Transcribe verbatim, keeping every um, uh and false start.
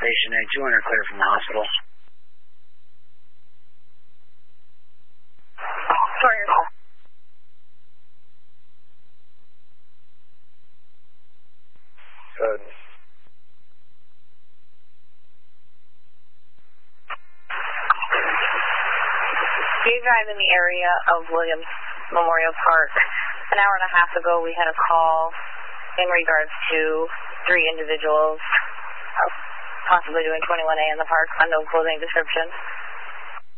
Station A, two hundred clear from the hospital. Sorry. Good. Do you drive in the area of Williams Memorial Park? An hour and a half ago, we had a call in regards to three individuals possibly doing twenty-one A in the park, unknown clothing description.